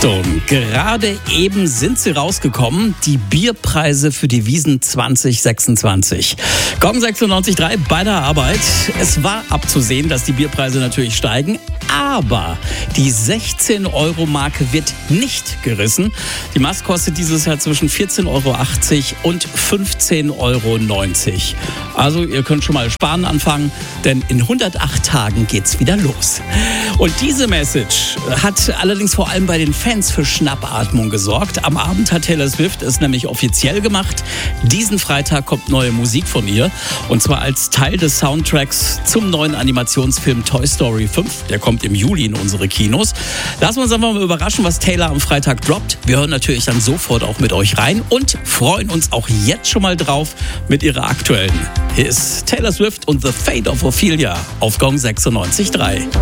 Achtung, gerade eben sind sie rausgekommen, die Bierpreise für die Wiesn 2026. Gong 96.3 bei der Arbeit. Es war abzusehen, dass die Bierpreise natürlich steigen, aber die 16-Euro-Marke wird nicht gerissen. Die Mast kostet dieses Jahr zwischen 14,80 Euro und 15,90 Euro. Also ihr könnt schon mal sparen anfangen, denn in 108 Tagen geht's wieder los. Und diese Message hat allerdings vor allem bei den Fans für Schnappatmung gesorgt. Am Abend hat Taylor Swift es nämlich offiziell gemacht. Diesen Freitag kommt neue Musik von ihr. Und zwar als Teil des Soundtracks zum neuen Animationsfilm Toy Story 5. Der kommt im Juli in unsere Kinos. Lassen wir uns einfach mal überraschen, was Taylor am Freitag droppt. Wir hören natürlich dann sofort auch mit euch rein und freuen uns auch jetzt schon mal drauf mit ihrer aktuellen. Hier ist Taylor Swift und The Fate of Ophelia auf Gong 96.3.